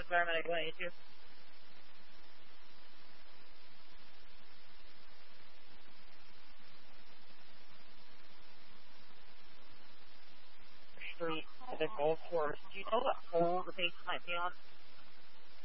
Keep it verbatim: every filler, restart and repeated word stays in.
paramedic one eighty-two. Street at the golf course. Do you know what hole the patient might be on?